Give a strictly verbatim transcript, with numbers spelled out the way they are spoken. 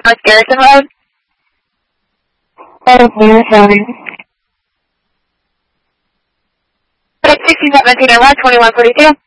North Garrison Road. Oh, Marion County. sixty-seven, one twenty-one forty-two.